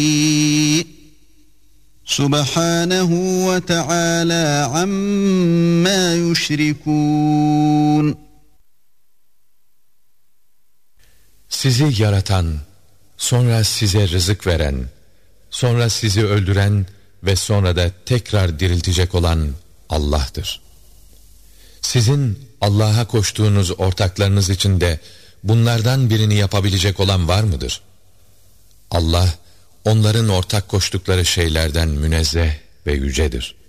Subhanahu ve Teala amma yüşrikûn. Sizi yaratan, sonra size rızık veren, sonra sizi öldüren ve sonra da tekrar diriltecek olan Allah'tır. Sizin Allah'a koştuğunuz ortaklarınız içinde bunlardan birini yapabilecek olan var mıdır? Allah, onların ortak koştukları şeylerden münezzeh ve yücedir.